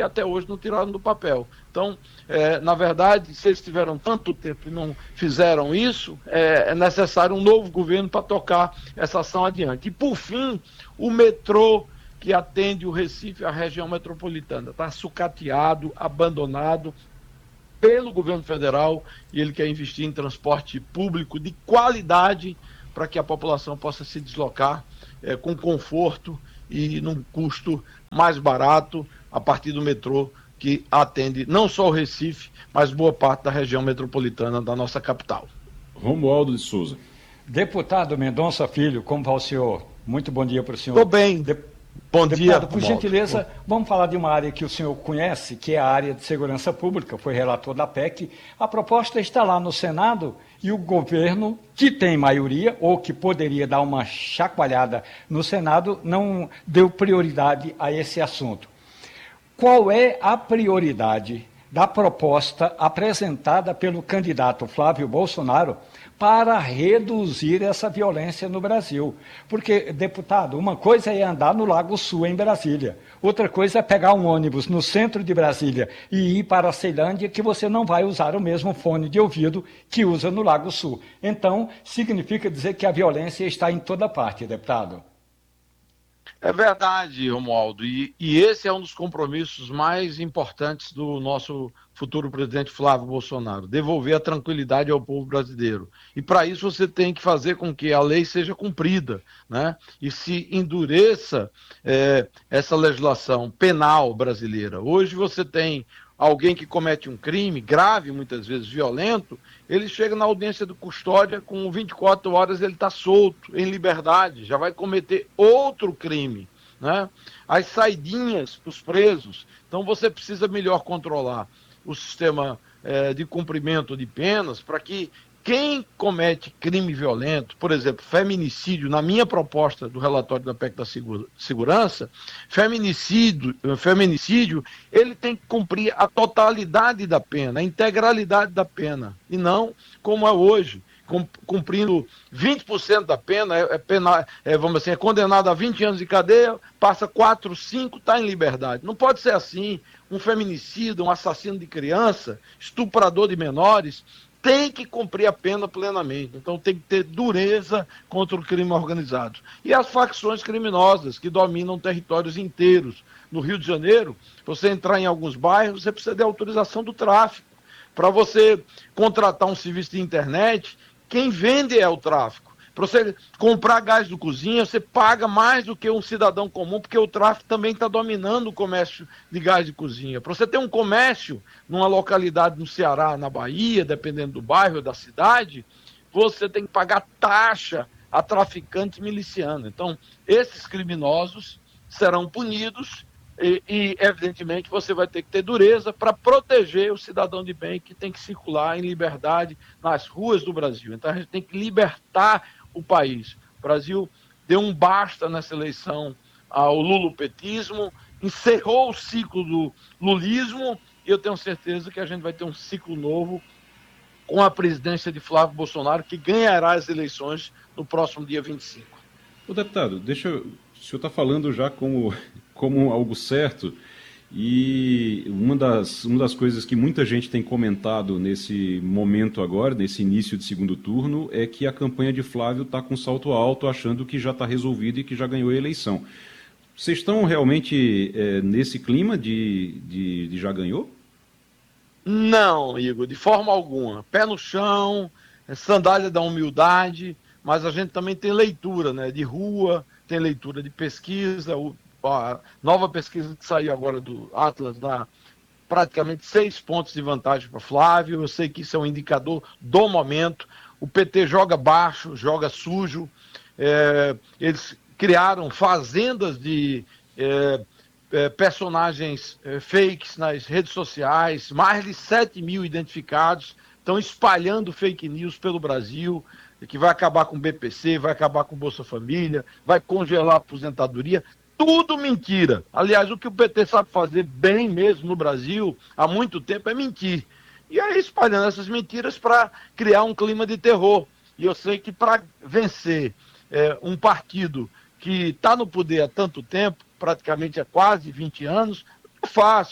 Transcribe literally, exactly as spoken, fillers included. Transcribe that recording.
até hoje não tiraram do papel. Então, é, na verdade, se eles tiveram tanto tempo e não fizeram isso, é, é necessário um novo governo para tocar essa ação adiante. E, por fim, o metrô que atende o Recife, a região metropolitana, está sucateado, abandonado pelo governo federal, e ele quer investir em transporte público de qualidade para que a população possa se deslocar é, com conforto e num custo mais barato a partir do metrô, que atende não só o Recife, mas boa parte da região metropolitana da nossa capital. Romualdo de Souza. Deputado Mendonça Filho, como vai o senhor? Muito bom dia para o senhor. Estou bem. De... Bom Deputado, dia, por gentileza, vamos falar de uma área que o senhor conhece, que é a área de segurança pública, foi relator da P E C. A proposta está lá no Senado e o governo, que tem maioria, ou que poderia dar uma chacoalhada no Senado, não deu prioridade a esse assunto. Qual é a prioridade da proposta apresentada pelo candidato Flávio Bolsonaro para reduzir essa violência no Brasil? Porque, deputado, uma coisa é andar no Lago Sul, em Brasília. Outra coisa é pegar um ônibus no centro de Brasília e ir para a Ceilândia, que você não vai usar o mesmo fone de ouvido que usa no Lago Sul. Então, significa dizer que a violência está em toda parte, deputado. É verdade, Romualdo, e, e esse é um dos compromissos mais importantes do nosso futuro presidente Flávio Bolsonaro, devolver a tranquilidade ao povo brasileiro. E para isso você tem que fazer com que a lei seja cumprida, né? E se endureça é, essa legislação penal brasileira. Hoje você tem alguém que comete um crime grave, muitas vezes violento, ele chega na audiência de custódia, com vinte e quatro horas ele está solto, em liberdade, já vai cometer outro crime, né? As saidinhas para os presos. Então você precisa melhor controlar o sistema eh, de cumprimento de penas para que quem comete crime violento, por exemplo, feminicídio, na minha proposta do relatório da P E C da Segura, Segurança, feminicídio, feminicídio, ele tem que cumprir a totalidade da pena, a integralidade da pena, e não como é hoje, cumprindo vinte por cento da pena, é, pena, é, vamos assim, é condenado a vinte anos de cadeia, passa quatro, cinco, está em liberdade. Não pode ser assim. Um feminicida, um assassino de criança, estuprador de menores, tem que cumprir a pena plenamente. Então tem que ter dureza contra o crime organizado. E as facções criminosas que dominam territórios inteiros. No Rio de Janeiro, você entrar em alguns bairros, você precisa de autorização do tráfico. Para você contratar um serviço de internet, quem vende é o tráfico. Para você comprar gás de cozinha, você paga mais do que um cidadão comum, porque o tráfico também está dominando o comércio de gás de cozinha. Para você ter um comércio numa localidade no Ceará, na Bahia, dependendo do bairro ou da cidade, você tem que pagar taxa a traficante miliciano. Então, esses criminosos serão punidos e, e, evidentemente, você vai ter que ter dureza para proteger o cidadão de bem que tem que circular em liberdade nas ruas do Brasil. Então, a gente tem que libertar o país. O Brasil deu um basta nessa eleição ao lulopetismo, encerrou o ciclo do lulismo, e eu tenho certeza que a gente vai ter um ciclo novo com a presidência de Flávio Bolsonaro, que ganhará as eleições no próximo dia vinte e cinco. Ô, deputado, deixa eu... o senhor está falando já como, como algo certo, e uma das, uma das coisas que muita gente tem comentado nesse momento agora, nesse início de segundo turno, é que a campanha de Flávio está com salto alto, achando que já está resolvido e que já ganhou a eleição. Vocês estão realmente é, nesse clima de, de, de já ganhou? Não, Igor, de forma alguma. Pé no chão, sandália da humildade, mas a gente também tem leitura, né, de rua, tem leitura de pesquisa. O, a nova pesquisa que saiu agora do Atlas dá praticamente seis pontos de vantagem para Flávio. Eu sei que isso é um indicador do momento. O P T joga baixo, joga sujo. É, eles criaram fazendas de é, é, personagens é, fakes nas redes sociais, mais de sete mil identificados, estão espalhando fake news pelo Brasil, que vai acabar com o B P C, vai acabar com o Bolsa Família, vai congelar a aposentadoria. Tudo mentira. Aliás, o que o P T sabe fazer bem mesmo no Brasil há muito tempo é mentir. E aí espalhando essas mentiras para criar um clima de terror. E eu sei que para vencer é, um partido que está no poder há tanto tempo, praticamente há quase vinte anos, não é fácil.